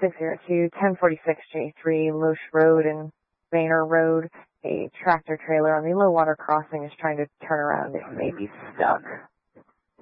602 1046J3 Loesch Road and Vayner Road. A tractor trailer on the low water crossing is trying to turn around. It may be stuck.